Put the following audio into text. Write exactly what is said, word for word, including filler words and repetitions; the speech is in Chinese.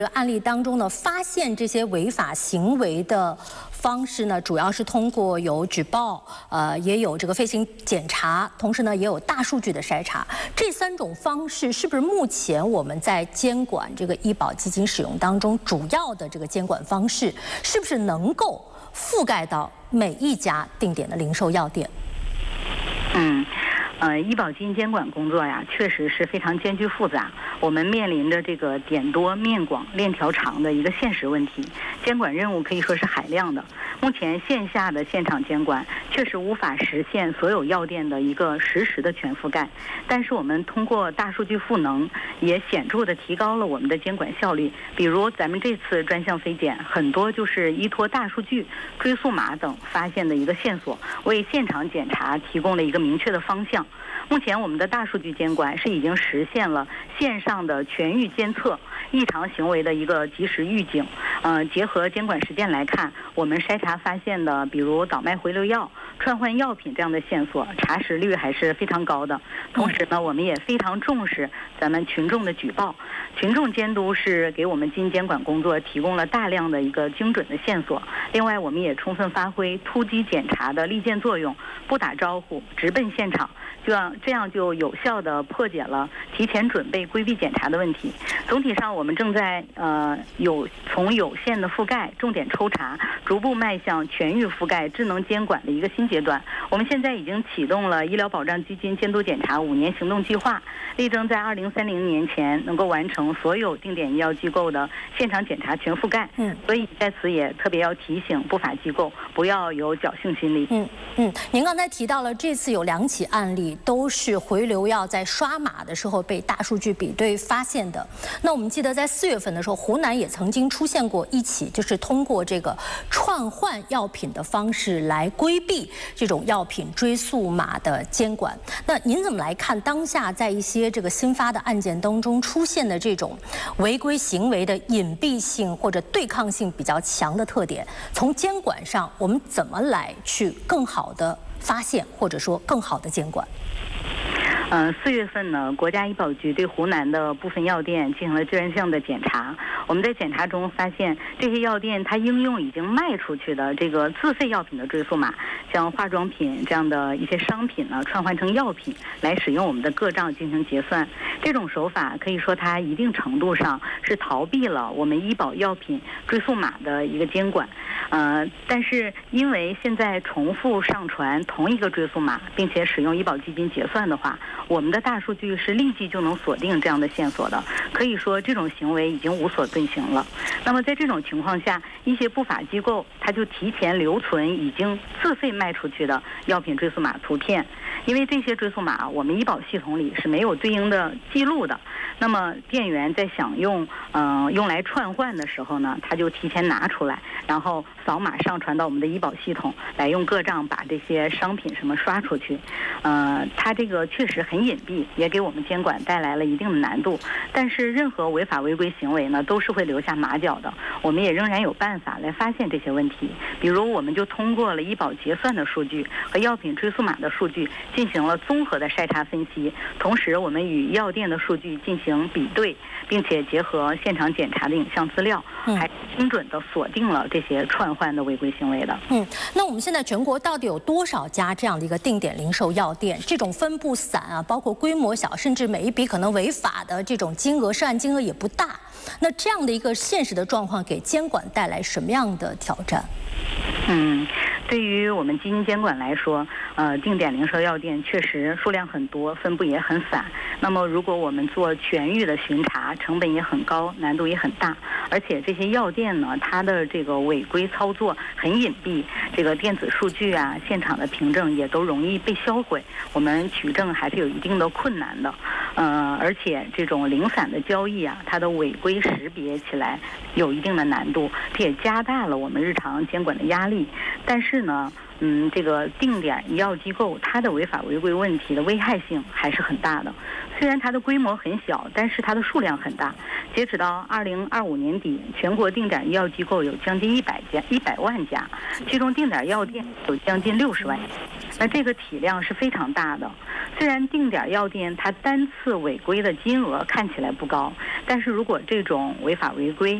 这个案例当中呢，发现这些违法行为的方式呢，主要是通过有举报，呃，也有这个飞行检查，同时呢，也有大数据的筛查。这三种方式是不是目前我们在监管这个医保基金使用当中主要的这个监管方式？是不是能够覆盖到每一家定点的零售药店？ 嗯。呃，医保基金监管工作呀，确实是非常艰巨复杂。我们面临着这个点多面广、链条长的一个现实问题，监管任务可以说是海量的。目前线下的现场监管确实无法实现所有药店的一个实时的全覆盖，但是我们通过大数据赋能，也显著的提高了我们的监管效率。比如咱们这次专项飞检，很多就是依托大数据、追溯码等发现的一个线索，为现场检查提供了一个明确的方向。目前我们的大数据监管是已经实现了线上的全域监测异常行为的一个及时预警。呃，结合监管实践来看，我们筛查发现的，比如倒卖回流药、串换药品这样的线索，查实率还是非常高的。同时呢，我们也非常重视咱们群众的举报，群众监督是给我们基金监管工作提供了大量的一个精准的线索。另外，我们也充分发挥突击检查的利剑作用，不打招呼，直奔现场。这样这样就有效地破解了提前准备规避检查的问题。总体上，我们正在呃有从有限的覆盖、重点抽查，逐步迈向全域覆盖、智能监管的一个新阶段。我们现在已经启动了医疗保障基金监督检查五年行动计划，力争在二零三零年前能够完成所有定点医药机构的现场检查全覆盖。嗯，所以在此也特别要提醒不法机构不要有侥幸心理。 嗯嗯，您刚才提到了这次有两起案例。都是回流药在刷码的时候被大数据比对发现的。那我们记得在四月份的时候，湖南也曾经出现过一起，就是通过这个串换药品的方式来规避这种药品追溯码的监管。那您怎么来看当下在一些这个新发的案件当中出现的这种违规行为的隐蔽性或者对抗性比较强的特点？从监管上，我们怎么来去更好的发现，或者说更好的监管？ 呃，四月份呢，国家医保局对湖南的部分药店进行了专项的检查。我们在检查中发现，这些药店它应用已经卖出去的这个自费药品的追溯码，将化妆品这样的一些商品呢串换成药品来使用我们的个账进行结算。这种手法可以说它一定程度上是逃避了我们医保药品追溯码的一个监管。呃，但是因为现在重复上传同一个追溯码，并且使用医保基金结算的话，我们的大数据是立即就能锁定这样的线索的，可以说这种行为已经无所遁形了。那么在这种情况下，一些不法机构它就提前留存已经自费卖出去的药品追溯码图片，因为这些追溯码我们医保系统里是没有对应的记录的。那么店员在想用嗯、呃、用来串换的时候呢，他就提前拿出来，然后扫码上传到我们的医保系统，来用个账把这些商品什么刷出去。呃，它这个确实很隐蔽，也给我们监管带来了一定的难度。但是任何违法违规行为呢，都是会留下马脚的。我们也仍然有办法来发现这些问题。比如，我们就通过了医保结算的数据和药品追溯码的数据，进行了综合的筛查分析。同时，我们与药店的数据进行比对，并且结合现场检查的影像资料，还精准地锁定了这些串换的违规行为的。 嗯，那我们现在全国到底有多少家这样的一个定点零售药店？这种分布散啊，包括规模小，甚至每一笔可能违法的这种金额，涉案金额也不大。那这样的一个现实的状况，给监管带来什么样的挑战？ 嗯，对于我们基金监管来说，呃，定点零售药店确实数量很多，分布也很散。那么，如果我们做全域的巡查，成本也很高，难度也很大。而且这些药店呢，它的这个违规操作很隐蔽，这个电子数据啊、现场的凭证也都容易被销毁，我们取证还是有一定的困难的。呃，而且这种零散的交易啊，它的违规识别起来有一定的难度，这也加大了我们日常监管的压力。但是呢，嗯，这个定点医药机构它的违法违规问题的危害性还是很大的。虽然它的规模很小，但是它的数量很大。截止到二零二五年底，全国定点医药机构有将近一百家、一百万家，其中定点药店有将近六十万家。那这个体量是非常大的。 虽然定点药店它单次违规的金额看起来不高，但是如果这种违法违规